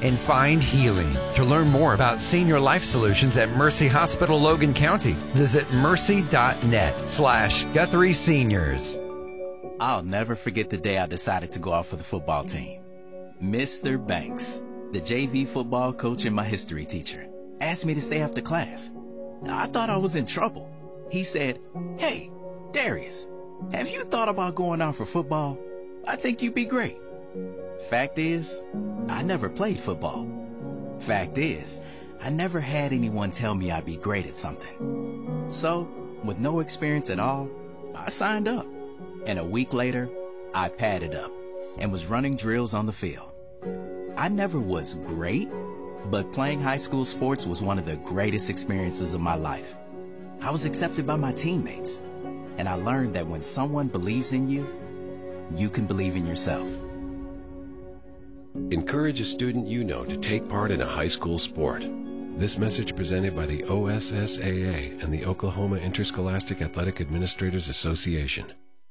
and find healing. To learn more about Senior Life Solutions at Mercy Hospital Logan County, visit mercy.net/Guthrie Seniors. I'll never forget the day I decided to go out for the football team. Mr. Banks, the JV football coach and my history teacher, asked me to stay after class. I thought I was in trouble. He said, "Hey, Darius, have you thought about going out for football? I think you'd be great." Fact is, I never played football. Fact is, I never had anyone tell me I'd be great at something. So, with no experience at all, I signed up. And a week later, I padded up and was running drills on the field. I never was great, but playing high school sports was one of the greatest experiences of my life. I was accepted by my teammates, and I learned that when someone believes in you, you can believe in yourself. Encourage a student you know to take part in a high school sport. This message presented by the OSSAA and the Oklahoma Interscholastic Athletic Administrators Association.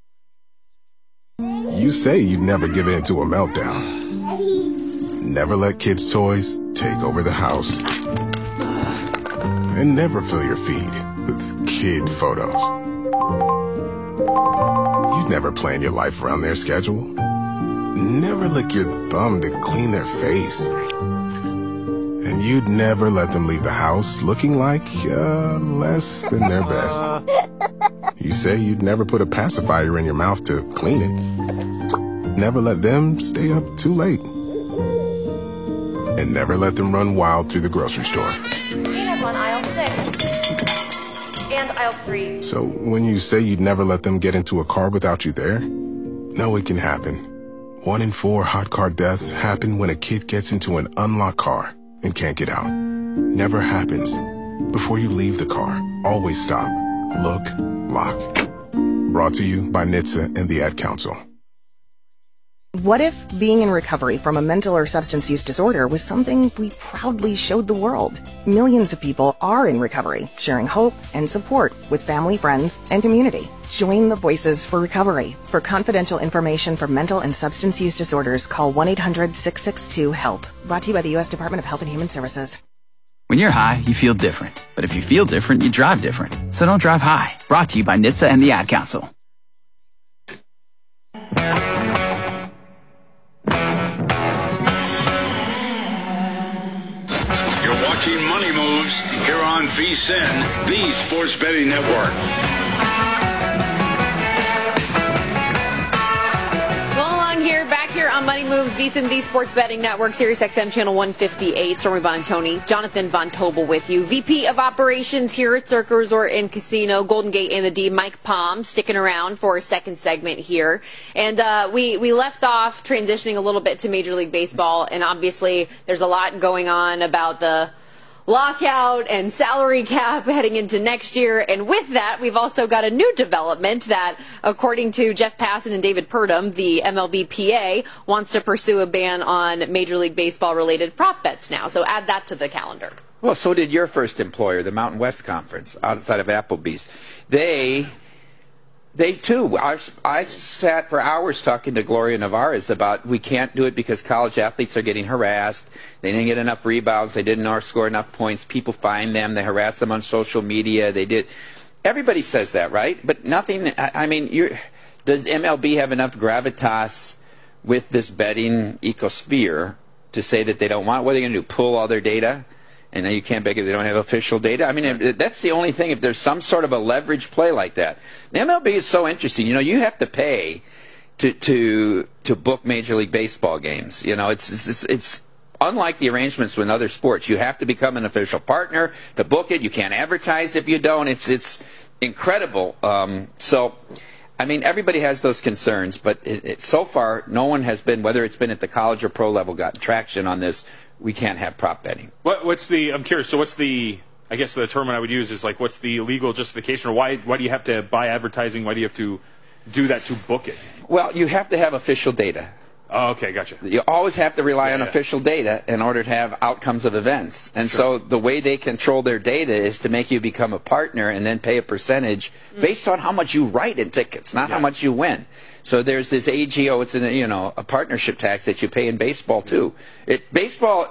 You say you'd never give in to a meltdown. Never let kids' toys take over the house. And never fill your feed with kid photos. You'd never plan your life around their schedule. Never lick your thumb to clean their face. And you'd never let them leave the house looking like less than their best. You say you'd never put a pacifier in your mouth to clean it. Never let them stay up too late. And never let them run wild through the grocery store. Peanuts on aisle 6 and aisle 3. So when you say you'd never let them get into a car without you there, no, it can happen. 1 in 4 hot car deaths happen when a kid gets into an unlocked car and can't get out. Never happens. Before you leave the car, always stop, look, lock. Brought to you by NHTSA and the Ad Council. What if being in recovery from a mental or substance use disorder was something we proudly showed the world? Millions of people are in recovery, sharing hope and support with family, friends, and community. Join the Voices for Recovery. For confidential information for mental and substance use disorders, call 1-800-662-HELP. Brought to you by the U.S. Department of Health and Human Services. When you're high, you feel different. But if you feel different, you drive different. So don't drive high. Brought to you by NHTSA and the Ad Council. Watching Money Moves here on VSiN, the Sports Betting Network. Well, along here, back here on Money Moves, VSiN, the Sports Betting Network, Sirius XM Channel 158. Stormy Buonantony, Jonathan Von Tobel with you. VP of Operations here at Circa Resort and Casino, Golden Gate and the D, Mike Palm, sticking around for a second segment here. And we left off transitioning a little bit to Major League Baseball, and obviously there's a lot going on about the lockout and salary cap heading into next year. And with that, we've also got a new development that, according to Jeff Passan and David Purdom, the MLBPA wants to pursue a ban on Major League Baseball related prop bets now. So add that to the calendar. Well, so did your first employer, the Mountain West Conference, outside of Applebee's. They too. I sat for hours talking to Gloria Nevarez about we can't do it because college athletes are getting harassed. They didn't get enough rebounds. They didn't score enough points. People find them. They harass them on social media. They did. Everybody says that, right? But nothing. I mean, does MLB have enough gravitas with this betting ecosphere to say that they don't want? What are they going to do? Pull all their data? And then you can't bet if they don't have official data. I mean, that's the only thing. If there's some sort of a leverage play like that, the MLB is so interesting. You know, you have to pay to book Major League Baseball games. You know, it's unlike the arrangements with other sports. You have to become an official partner to book it. You can't advertise if you don't. It's incredible. So, I mean, everybody has those concerns, but so far, no one has been, whether it's been at the college or pro level, gotten traction on this. We can't have prop betting. I'm curious, so what's the, I guess the term I would use is like, what's the legal justification, or why do you have to buy advertising? Why do you have to do that to book it? Well, you have to have official data. Oh, okay, gotcha. You always have to rely on official data in order to have outcomes of events. And so the way they control their data is to make you become a partner and then pay a percentage based on how much you write in tickets, not how much you win. So there's this AGO, it's a partnership tax that you pay in baseball too. Baseball